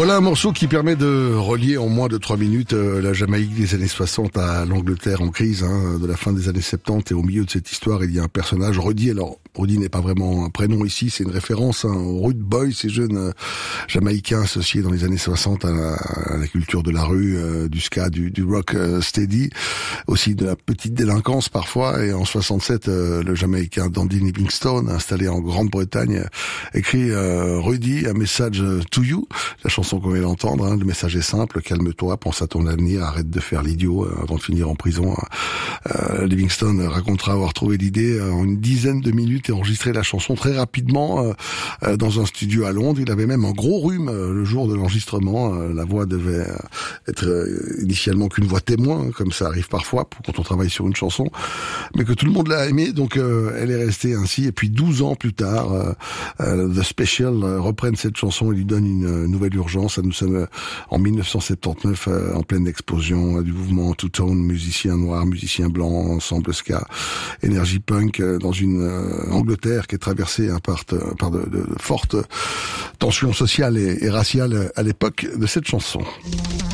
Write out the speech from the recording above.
Voilà un morceau qui permet de relier en moins de 3 minutes la Jamaïque des années 60 à l'Angleterre en crise de la fin des années 70. Et au milieu de cette histoire, il y a un personnage, Rudy. Alors, Rudy n'est pas vraiment un prénom ici, c'est une référence au Rude Boy, ces jeunes Jamaïcains associés dans les années 60 à la culture de la rue, du ska, du rock steady, aussi de la petite délinquance parfois. Et en 67, le Jamaïcain Dandy Livingstone, installé en Grande-Bretagne, écrit Rudy, a message to you. La chanson qu'on vient d'entendre, le message est simple: calme-toi, pense à ton avenir, arrête de faire l'idiot avant de finir en prison. Livingstone racontera avoir trouvé l'idée en une dizaine de minutes et enregistré la chanson très rapidement dans un studio à Londres. Il avait même un gros rhume le jour de l'enregistrement. La voix devait être initialement qu'une voix témoin, comme ça arrive parfois quand on travaille sur une chanson, mais que tout le monde l'a aimée, donc elle est restée ainsi. Et puis 12 ans plus tard, The Special reprennent cette chanson et lui donnent une nouvelle urgence. Nous sommes en 1979, en pleine explosion du mouvement two-tone, musiciens noirs, musiciens blancs, ensemble ska, énergie punk, dans une Angleterre qui est traversée par de fortes tensions sociales et raciales à l'époque de cette chanson.